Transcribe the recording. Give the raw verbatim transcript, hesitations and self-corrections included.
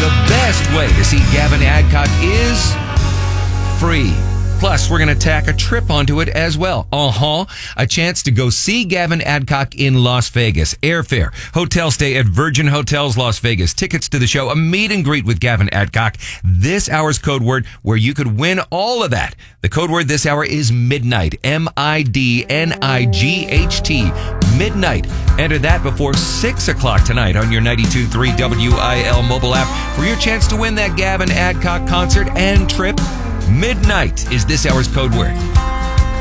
the best way to see Gavin Adcock is free. Plus, we're going to tack a trip onto it as well. Uh-huh. A chance to go see Gavin Adcock in Las Vegas. Airfare, hotel stay at Virgin Hotels Las Vegas, tickets to the show, a meet and greet with Gavin Adcock. This hour's code word where you could win all of that. The code word this hour is midnight. M I D N I G H T. Midnight. Enter that before six o'clock tonight on your ninety-two point three W I L mobile app for your chance to win that Gavin Adcock concert and trip. Midnight is this hour's code word.